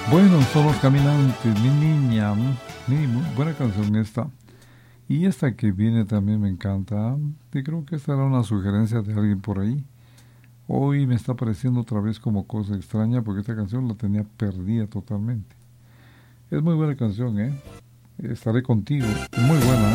Bueno, son los caminantes, mi niña. Muy buena canción esta. Y esta que viene también me encanta. Y creo que esta era una sugerencia de alguien por ahí. Hoy me está pareciendo otra vez como cosa extraña porque esta canción la tenía perdida totalmente. Es muy buena canción, ¿eh? Estaré contigo. Muy buena.